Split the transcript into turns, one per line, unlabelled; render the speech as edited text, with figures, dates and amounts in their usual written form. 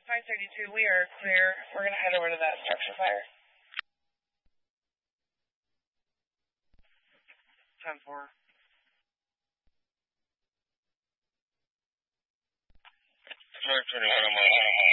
Pine 32, we are clear. We're going to head over to that structure fire. 10-4.
Mark 21 on my